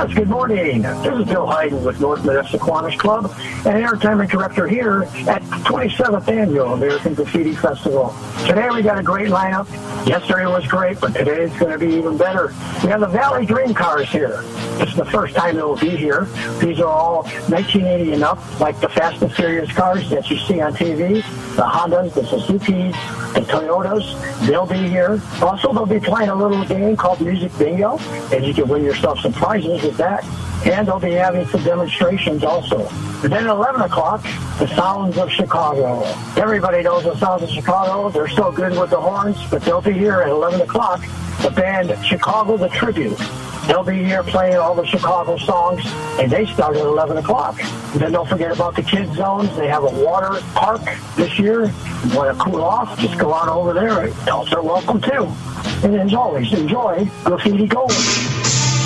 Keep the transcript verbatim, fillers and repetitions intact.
Yes, good morning. This is Bill Hayden with North Modesto Kiwanis Club and Entertainment Director here at twenty-seventh Annual American Graffiti Festival. Today we got a great lineup. Yesterday was great, but today it's going to be even better. We have the Valley Dream Cars here. It's the first time they'll be here. These are all nineteen eighty and up, like the Fast and Furious cars that you see on T V. The Hondas, the Suzukis, the Toyotas, they'll be here. Also, they'll be playing a little game called Music Bingo, and you can win yourself some prizes with that. And they'll be having some demonstrations also. And then at eleven o'clock, the Sounds of Chicago. Everybody knows the Sounds of Chicago. They're so good with the horns, but they'll be here at eleven o'clock. The band Chicago the Tribute. They'll be here playing all the Chicago songs, and they start at eleven o'clock. And then don't forget about the kids' zones. They have a water park this year. You want to cool off, just go on over there. Adults are welcome, too. And as always, enjoy Graffiti Gold.